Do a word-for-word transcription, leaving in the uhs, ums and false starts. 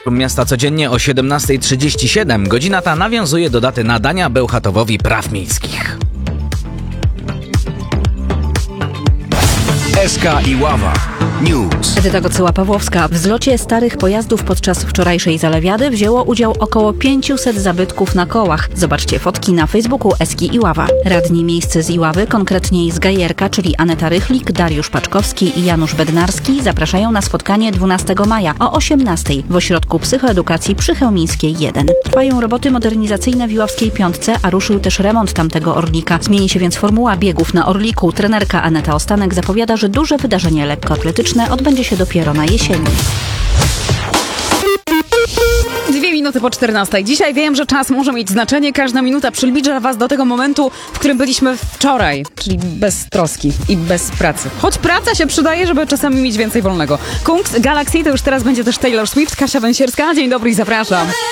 Miasta codziennie o siedemnasta trzydzieści siedem. Godzina ta nawiązuje do daty nadania Bełchatowowi praw miejskich. S K Iława News. Edyta Gocyła-Pawłowska. W zlocie starych pojazdów podczas wczorajszej zalewiady wzięło udział około pięćset zabytków na kołach. Zobaczcie fotki na Facebooku Eski Iława. Radni miejscy z Iławy, konkretniej z Gajerka, czyli Aneta Rychlik, Dariusz Paczkowski i Janusz Bednarski, zapraszają na spotkanie dwunastego maja o osiemnastej w Ośrodku Psychoedukacji przy Chełmińskiej jeden. Trwają roboty modernizacyjne w Iławskiej Piątce, a ruszył też remont tamtego Orlika. Zmieni się więc formuła biegów na Orliku. Trenerka Aneta Ostanek zapowiada, że duże wydarzenie lekkoatletyczne odbędzie się dopiero na jesieni. Dwie minuty po czternastej. Dzisiaj wiem, że czas może mieć znaczenie. Każda minuta przybliża was do tego momentu, w którym byliśmy wczoraj, czyli bez troski i bez pracy. Choć praca się przydaje, żeby czasami mieć więcej wolnego. Kungs, Galaxy, to już teraz będzie też Taylor Swift, Kasia Węsierska. Dzień dobry i zapraszam.